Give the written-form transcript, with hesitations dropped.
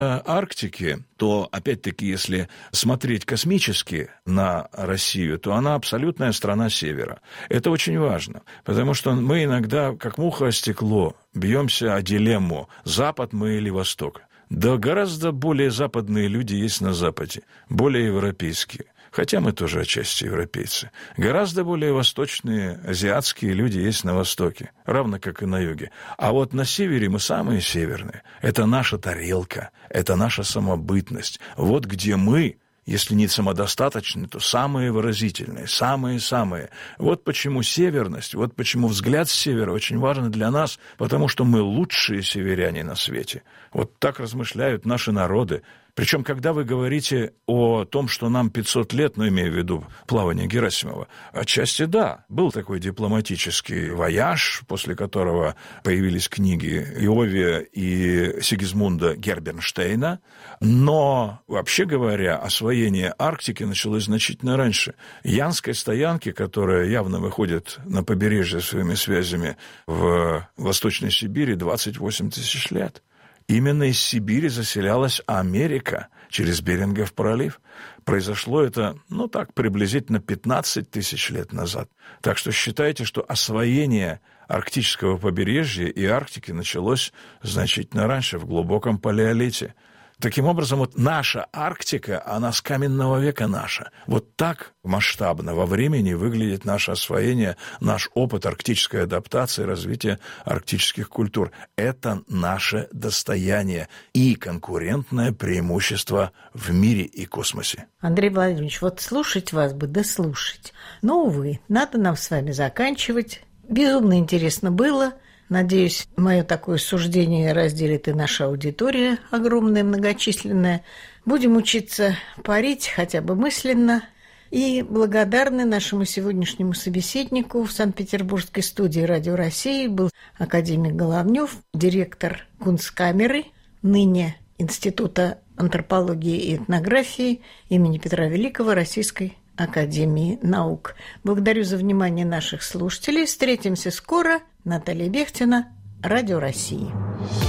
Арктики, то, опять-таки, если смотреть космически на Россию, то она абсолютная страна Севера. Это очень важно, потому что мы иногда, как муха о стекло, бьемся о дилемму, Запад мы или Восток. Да гораздо более западные люди есть на Западе, более европейские. Хотя мы тоже отчасти европейцы. Гораздо более восточные, азиатские люди есть на Востоке, равно как и на юге. А вот на севере мы самые северные. Это наша тарелка, это наша самобытность. Вот где мы, если не самодостаточны, то самые выразительные, самые-самые. Вот почему северность, вот почему взгляд с севера очень важен для нас, потому что мы лучшие северяне на свете. Вот так размышляют наши народы. Причем, когда вы говорите о том, что нам 500 лет, имею в виду плавание Герасимова, отчасти да, был такой дипломатический вояж, после которого появились книги Иовия и Сигизмунда Гербернштейна, но, вообще говоря, освоение Арктики началось значительно раньше. Янской стоянки, которая явно выходит на побережье своими связями в Восточной Сибири, 28 тысяч лет. Именно из Сибири заселялась Америка через Берингов пролив. Произошло это, приблизительно 15 тысяч лет назад. Так что считайте, что освоение арктического побережья и Арктики началось значительно раньше, в глубоком палеолите. Таким образом, вот наша Арктика, она с каменного века наша. Вот так масштабно во времени выглядит наше освоение, наш опыт арктической адаптации, развития арктических культур. Это наше достояние и конкурентное преимущество в мире и космосе. Андрей Владимирович, вот слушать вас бы, да слушать. Но, увы, надо нам с вами заканчивать. Безумно интересно было. Надеюсь, мое такое суждение разделит и наша аудитория, огромная, многочисленная. Будем учиться парить хотя бы мысленно. И благодарны нашему сегодняшнему собеседнику в Санкт-Петербургской студии «Радио России» был академик Головнев, директор Кунсткамеры, ныне Института антропологии и этнографии имени Петра Великого Российской Академии наук. Благодарю за внимание наших слушателей. Встретимся скоро. Наталья Бехтина, Радио России.